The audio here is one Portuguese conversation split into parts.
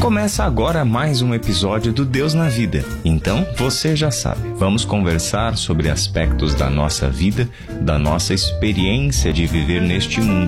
Começa agora mais um episódio do Deus na Vida. Então, você já sabe, vamos conversar sobre aspectos da nossa vida, da nossa experiência de viver neste mundo.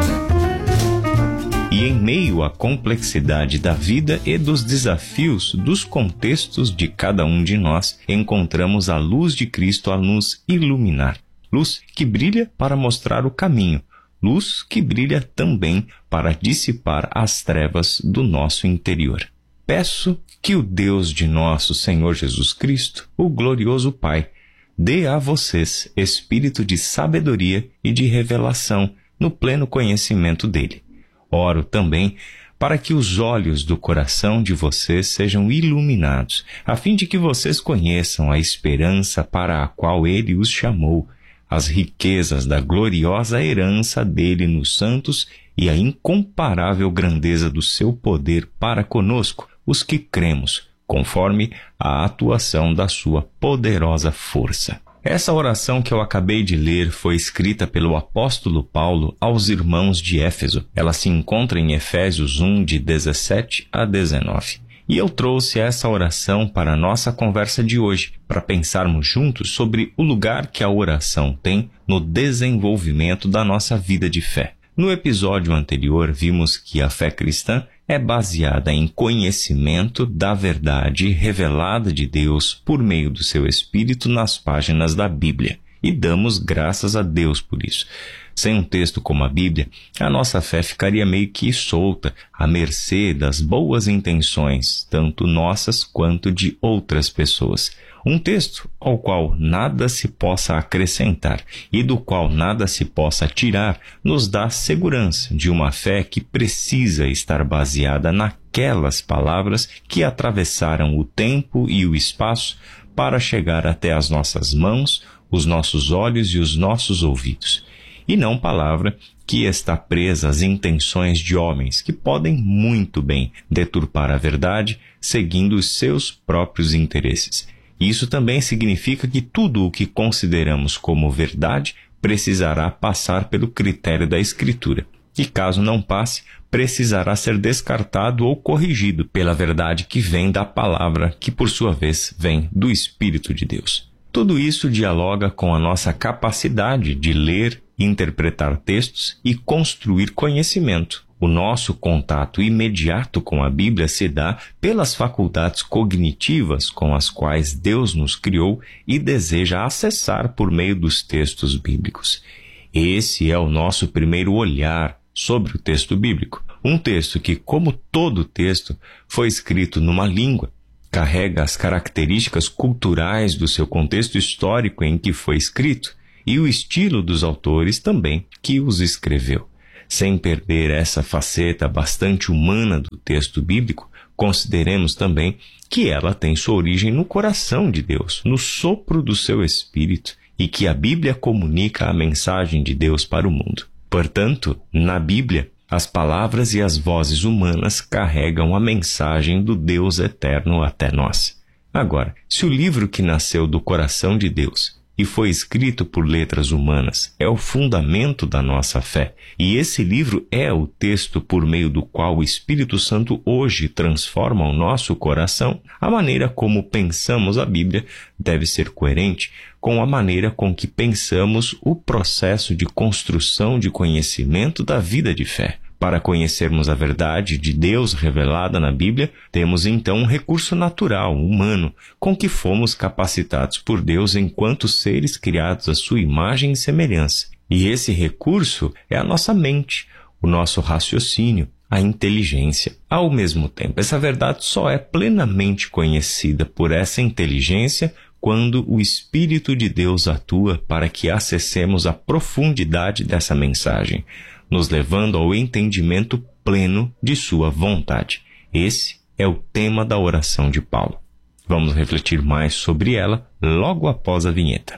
E em meio à complexidade da vida e dos desafios dos contextos de cada um de nós, encontramos a luz de Cristo a nos iluminar. Luz que brilha para mostrar o caminho. Luz que brilha também para dissipar as trevas do nosso interior. Peço que o Deus de nosso Senhor Jesus Cristo, o glorioso Pai, dê a vocês espírito de sabedoria e de revelação no pleno conhecimento dele. Oro também para que os olhos do coração de vocês sejam iluminados, a fim de que vocês conheçam a esperança para a qual ele os chamou, as riquezas da gloriosa herança dele nos santos e a incomparável grandeza do seu poder para conosco, os que cremos, conforme a atuação da sua poderosa força. Essa oração que eu acabei de ler foi escrita pelo apóstolo Paulo aos irmãos de Éfeso. Ela se encontra em Efésios 1, de 17 a 19. E eu trouxe essa oração para a nossa conversa de hoje, para pensarmos juntos sobre o lugar que a oração tem no desenvolvimento da nossa vida de fé. No episódio anterior, vimos que a fé cristã é baseada em conhecimento da verdade revelada de Deus por meio do seu Espírito nas páginas da Bíblia. E damos graças a Deus por isso. Sem um texto como a Bíblia, a nossa fé ficaria meio que solta, à mercê das boas intenções, tanto nossas quanto de outras pessoas. Um texto ao qual nada se possa acrescentar e do qual nada se possa tirar, nos dá segurança de uma fé que precisa estar baseada naquelas palavras que atravessaram o tempo e o espaço para chegar até as nossas mãos, os nossos olhos e os nossos ouvidos. E não palavra que está presa às intenções de homens que podem muito bem deturpar a verdade seguindo os seus próprios interesses. Isso também significa que tudo o que consideramos como verdade precisará passar pelo critério da Escritura. E caso não passe, precisará ser descartado ou corrigido pela verdade que vem da palavra, que por sua vez vem do Espírito de Deus. Tudo isso dialoga com a nossa capacidade de ler, interpretar textos e construir conhecimento. O nosso contato imediato com a Bíblia se dá pelas faculdades cognitivas com as quais Deus nos criou e deseja acessar por meio dos textos bíblicos. Esse é o nosso primeiro olhar sobre o texto bíblico. Um texto que, como todo texto, foi escrito numa língua, carrega as características culturais do seu contexto histórico em que foi escrito e o estilo dos autores também que os escreveu. Sem perder essa faceta bastante humana do texto bíblico, consideremos também que ela tem sua origem no coração de Deus, no sopro do seu Espírito, e que a Bíblia comunica a mensagem de Deus para o mundo. Portanto, na Bíblia, as palavras e as vozes humanas carregam a mensagem do Deus eterno até nós. Agora, se o livro que nasceu do coração de Deus e foi escrito por letras humanas é o fundamento da nossa fé, e esse livro é o texto por meio do qual o Espírito Santo hoje transforma o nosso coração, a maneira como pensamos a Bíblia deve ser coerente com a maneira com que pensamos o processo de construção de conhecimento da vida de fé. Para conhecermos a verdade de Deus revelada na Bíblia, temos então um recurso natural, humano, com que fomos capacitados por Deus enquanto seres criados à sua imagem e semelhança. E esse recurso é a nossa mente, o nosso raciocínio, a inteligência. Ao mesmo tempo, essa verdade só é plenamente conhecida por essa inteligência quando o Espírito de Deus atua para que acessemos a profundidade dessa mensagem, nos levando ao entendimento pleno de sua vontade. Esse é o tema da oração de Paulo. Vamos refletir mais sobre ela logo após a vinheta.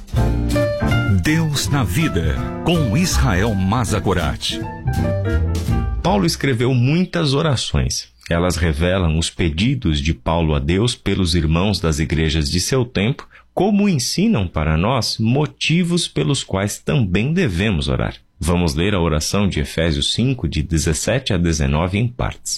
Deus na Vida, com Israel Mazagorat. Paulo escreveu muitas orações. Elas revelam os pedidos de Paulo a Deus pelos irmãos das igrejas de seu tempo, como ensinam para nós motivos pelos quais também devemos orar. Vamos ler a oração de Efésios 5, de 17 a 19 em partes.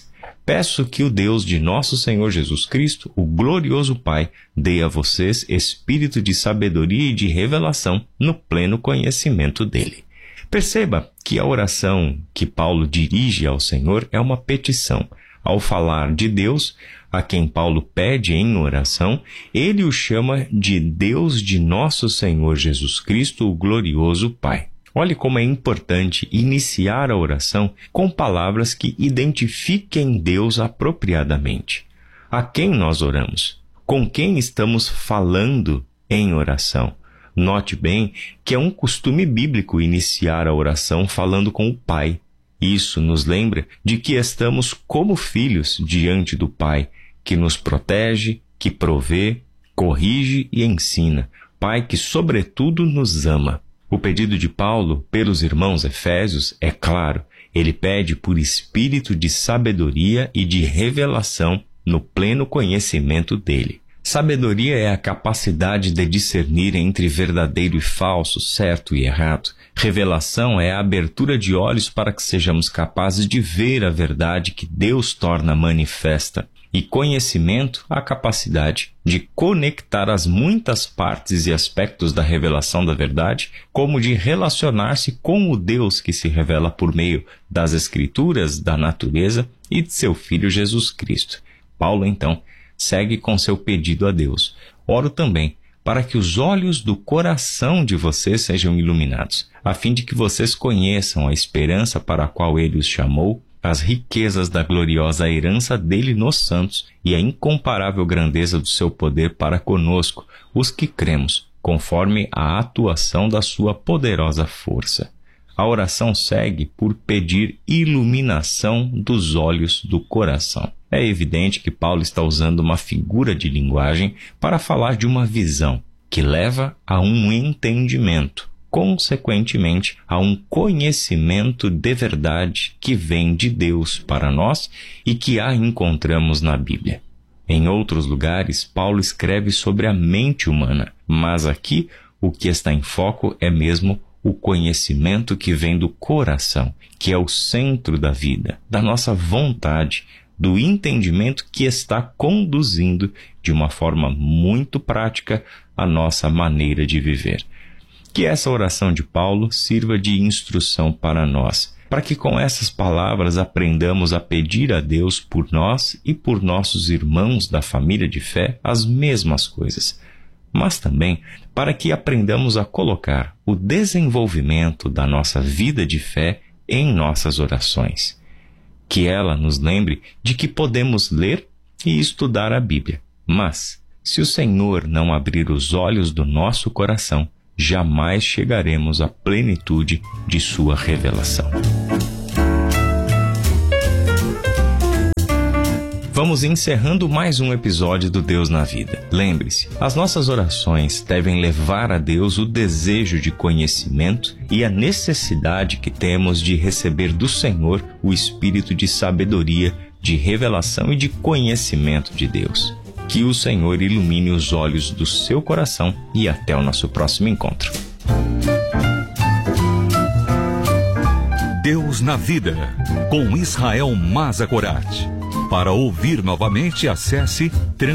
peço que o Deus de nosso Senhor Jesus Cristo, o glorioso Pai, dê a vocês espírito de sabedoria e de revelação no pleno conhecimento dele. Perceba que a oração que Paulo dirige ao Senhor é uma petição. Ao falar de Deus, a quem Paulo pede em oração, ele o chama de Deus de nosso Senhor Jesus Cristo, o glorioso Pai. Olhe como é importante iniciar a oração com palavras que identifiquem Deus apropriadamente. A quem nós oramos? Com quem estamos falando em oração? Note bem que é um costume bíblico iniciar a oração falando com o Pai. Isso nos lembra de que estamos como filhos diante do Pai, que nos protege, que provê, corrige e ensina. Pai que, sobretudo, nos ama. O pedido de Paulo pelos irmãos efésios é claro. Ele pede por espírito de sabedoria e de revelação no pleno conhecimento dele. Sabedoria é a capacidade de discernir entre verdadeiro e falso, certo e errado. Revelação é a abertura de olhos para que sejamos capazes de ver a verdade que Deus torna manifesta. E conhecimento, a capacidade de conectar as muitas partes e aspectos da revelação da verdade, como de relacionar-se com o Deus que se revela por meio das Escrituras, da natureza e de seu Filho Jesus Cristo. Paulo, então, segue com seu pedido a Deus. Oro também para que os olhos do coração de vocês sejam iluminados, a fim de que vocês conheçam a esperança para a qual ele os chamou, as riquezas da gloriosa herança dele nos santos e a incomparável grandeza do seu poder para conosco, os que cremos, conforme a atuação da sua poderosa força. A oração segue por pedir iluminação dos olhos do coração. É evidente que Paulo está usando uma figura de linguagem para falar de uma visão que leva a um entendimento, consequentemente a um conhecimento de verdade que vem de Deus para nós e que a encontramos na Bíblia. Em outros lugares, Paulo escreve sobre a mente humana, mas aqui o que está em foco é mesmo o conhecimento que vem do coração, que é o centro da vida, da nossa vontade, do entendimento que está conduzindo de uma forma muito prática a nossa maneira de viver. Que essa oração de Paulo sirva de instrução para nós, para que com essas palavras aprendamos a pedir a Deus por nós e por nossos irmãos da família de fé as mesmas coisas, mas também para que aprendamos a colocar o desenvolvimento da nossa vida de fé em nossas orações. Que ela nos lembre de que podemos ler e estudar a Bíblia, mas se o Senhor não abrir os olhos do nosso coração, jamais chegaremos à plenitude de sua revelação. Vamos encerrando mais um episódio do Deus na Vida. Lembre-se, as nossas orações devem levar a Deus o desejo de conhecimento e a necessidade que temos de receber do Senhor o espírito de sabedoria, de revelação e de conhecimento de Deus. Que o Senhor ilumine os olhos do seu coração e até o nosso próximo encontro. Deus na Vida, com Israel Mazakorati. Para ouvir novamente, acesse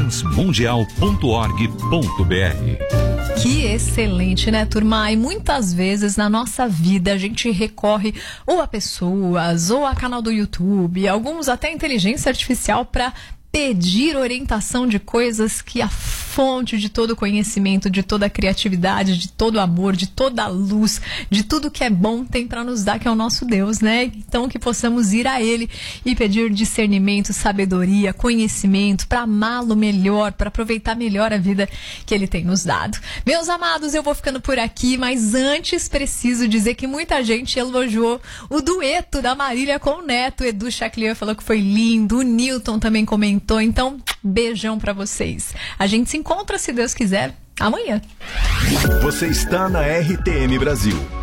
transmundial.org.br. Que excelente, né, turma? E muitas vezes na nossa vida a gente recorre ou a pessoas, ou a canal do YouTube, alguns até a inteligência artificial para pedir orientação de coisas que a fonte de todo conhecimento, de toda a criatividade, de todo amor, de toda a luz, de tudo que é bom tem para nos dar, que é o nosso Deus, né? Então que possamos ir a Ele e pedir discernimento, sabedoria, conhecimento para amá-lo melhor, para aproveitar melhor a vida que Ele tem nos dado. Meus amados, eu vou ficando por aqui, mas antes preciso dizer que muita gente elogiou o dueto da Marília com o Neto. O Edu Chaclier falou que foi lindo, o Newton também comentou. Então, beijão pra vocês. A gente se encontra, se Deus quiser, amanhã. Você está na RTM Brasil.